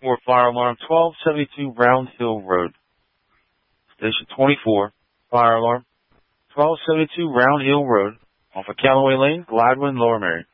For fire alarm 1272 Round Hill Road. Station 24, fire alarm 1272 Round Hill Road, off of Callaway Lane, Gladwin, Lower Merion.